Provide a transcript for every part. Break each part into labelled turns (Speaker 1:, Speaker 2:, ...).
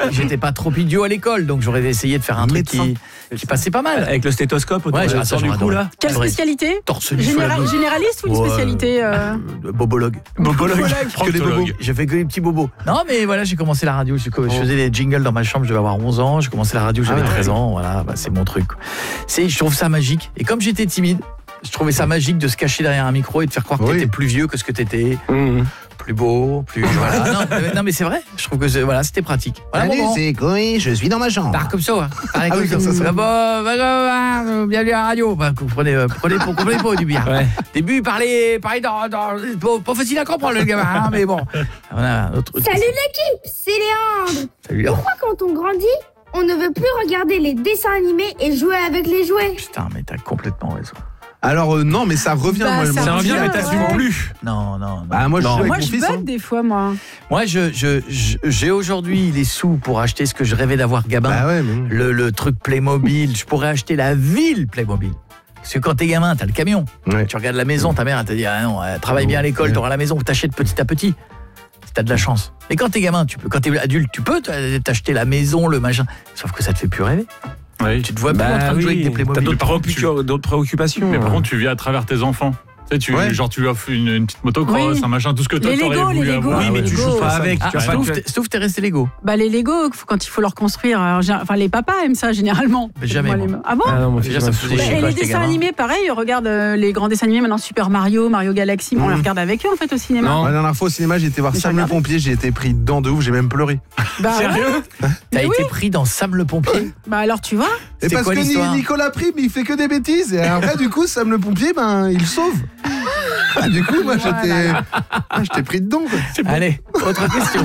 Speaker 1: j'étais pas trop idiot à l'école, donc j'aurais essayé de faire un truc qui passait pas mal.
Speaker 2: Avec le stéthoscope autour
Speaker 1: Ouais, ça,
Speaker 2: du cou là.
Speaker 3: Quelle spécialité?
Speaker 1: Torse nu sur la gauche.
Speaker 3: Généraliste ou une spécialité
Speaker 1: Bobologue.
Speaker 2: Que des bobos.
Speaker 1: J'ai fait que des petits bobos. Non, mais voilà, j'ai commencé la radio. Je faisais des jingles dans ma chambre, je devais avoir 11 ans. J'ai commencé la radio, j'avais 13 ans. Voilà, c'est mon truc. Je trouve ça magique. Et comme j'étais timide, je trouvais ça magique de se cacher derrière un micro et de faire croire que t'étais plus vieux que ce que t'étais. Plus beau, plus... Voilà. Non, mais c'est vrai. Je trouve que c'était pratique. Voilà,
Speaker 4: Salut, c'est Coé, je suis dans ma chambre.
Speaker 1: Comme ça, ouais. Pareil,
Speaker 4: comme ça.
Speaker 1: Bienvenue à la radio. Vous prenez pas du bien.
Speaker 2: Ouais.
Speaker 1: Début, il parlait pas facile à comprendre, le gamin, hein, mais bon. Voilà,
Speaker 5: Salut l'équipe, c'est Léandre.
Speaker 1: Salut, Léandre.
Speaker 5: Pourquoi quand on grandit, on ne veut plus regarder les dessins animés et jouer avec les jouets?
Speaker 1: Putain, mais t'as complètement raison.
Speaker 4: Alors non, mais ça revient.
Speaker 2: Ça revient, mais t'assumes plus.
Speaker 1: Non.
Speaker 4: Moi, je joue avec mon
Speaker 3: je
Speaker 4: fils.
Speaker 3: bug des fois, moi.
Speaker 1: Moi, j'ai aujourd'hui les sous pour acheter ce que je rêvais d'avoir gamin.
Speaker 4: Bah ouais, mais...
Speaker 1: le truc Playmobil. Je pourrais acheter la ville Playmobil. Parce que quand t'es gamin, t'as le camion.
Speaker 4: Ouais.
Speaker 1: Tu regardes la maison, ta mère elle te dit non, travaille bien à l'école, t'auras la maison, t'achètes petit à petit. T'as de la chance. Mais quand t'es gamin, quand t'es adulte, tu peux t'acheter la maison, le machin. Sauf que ça te fait plus rêver.
Speaker 2: Oui.
Speaker 1: Tu te vois plus en train de jouer avec des Playmobil.
Speaker 2: T'as d'autres préoccupations.
Speaker 6: Mais par contre, tu vis à travers tes enfants. Tu sais, tu lui offres une petite motocross, un machin, tout ce que toi t'aurais voulu avoir.
Speaker 2: Oui, mais tu joues pas avec.
Speaker 1: Sauf t'es resté Lego.
Speaker 3: Les Lego, quand il faut leur construire, les papas aiment ça généralement.
Speaker 1: Mais jamais.
Speaker 3: Ah bon?
Speaker 2: Ah non, moi,
Speaker 1: Déjà, ça me faisait chier.
Speaker 3: Et les dessins animés, pareil, regarde les grands dessins animés maintenant, Super Mario, Mario Galaxy, on les regarde avec eux en fait au cinéma.
Speaker 4: La dernière fois au cinéma, j'ai été voir Sam le pompier, j'ai été pris dedans de ouf, j'ai même pleuré.
Speaker 2: Sérieux?
Speaker 1: T'as été pris dans Sam le pompier?
Speaker 3: Alors tu vois.
Speaker 4: Et parce que Nicolas Prime, il fait que des bêtises. Et après, du coup, Sam le pompier, il sauve. Du coup, moi, j'étais pris dedans.
Speaker 1: Bon. Allez, autre question.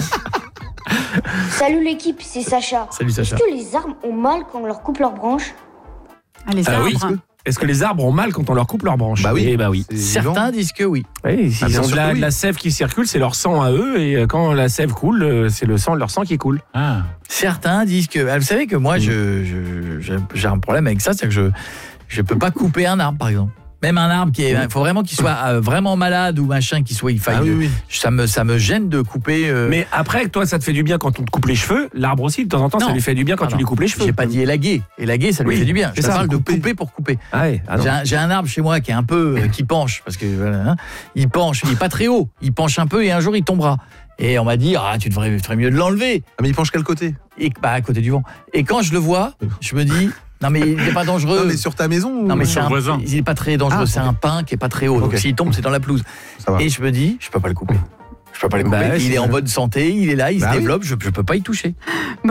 Speaker 5: Salut l'équipe, c'est Sacha.
Speaker 1: Salut Sacha.
Speaker 5: Est-ce que les arbres ont mal quand on leur coupe leurs branches?
Speaker 3: Les arbres.
Speaker 2: Oui. Est-ce que les arbres ont mal quand on leur coupe leurs branches?
Speaker 4: Bah oui.
Speaker 2: Oui.
Speaker 1: Certains disent que oui.
Speaker 2: Oui, ils ont de la sève qui circule, c'est leur sang à eux, et quand la sève coule, c'est leur sang qui coule.
Speaker 6: Ah.
Speaker 1: Certains disent que... Vous savez que moi, j'ai un problème avec ça, c'est que je peux pas couper un arbre, par exemple. Même un arbre il faut vraiment qu'il soit vraiment malade ou machin, il faille. Ça me gêne de couper.
Speaker 2: Mais après, toi, ça te fait du bien quand on te coupe les cheveux. L'arbre aussi, de temps en temps, ça lui fait du bien quand tu lui coupes les cheveux.
Speaker 1: J'ai pas dit élaguer. Élaguer, ça lui fait du bien. Je parle de couper pour couper. J'ai un arbre chez moi qui est un peu qui penche parce que il penche, il est pas très haut. Il penche un peu et un jour il tombera. Et on m'a dit tu ferais mieux de l'enlever.
Speaker 4: Mais il penche quel côté?
Speaker 1: À côté du vent. Et quand je le vois, je me dis non mais il n'est pas dangereux.
Speaker 4: Non mais sur ta maison?
Speaker 1: Non mais c'est voisin. Il n'est pas très dangereux, c'est un pin qui est pas très haut. Donc s'il tombe, c'est dans la pelouse. Et je me dis, je peux pas le couper. Il est en bonne santé, il est là, il se développe, je peux pas y toucher.